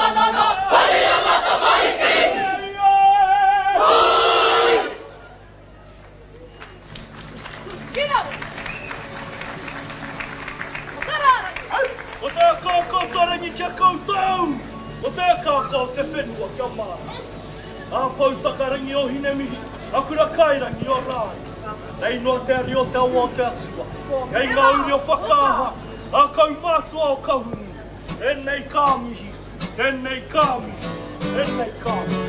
O te koko torangi kia koutou! O te kako te whenua kia maa. A pau sakarangi o hine mihi, a kura kairangi o rāi. Nei noa te ari o te awa o te atua. Kei ngā uri o whakaaha, a kau mātua o kahungu. Tēnei kā mihi, tēnei kā mihi, tēnei kā mihi.